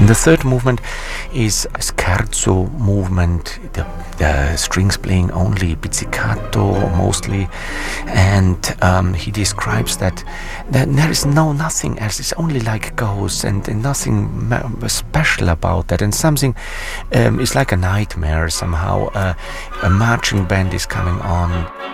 And the third movement is a scherzo movement, the strings playing only pizzicato mostly, and he describes that there is nothing else. It's only like goes, and nothing special about that, and something is like a nightmare somehow. A marching band is coming on.